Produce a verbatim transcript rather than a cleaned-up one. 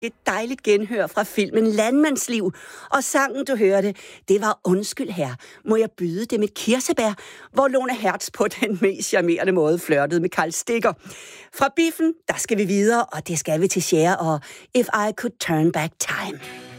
Et dejligt genhør fra filmen Landmandsliv. Og sangen, du hørte, det var Undskyld her, må jeg byde dem et kirsebær, hvor Lone Hertz på den mest charmerende måde flirtede med Karl Stikker. Fra Biffen, der skal vi videre, og det skal vi til Cher og If I Could Turn Back Time.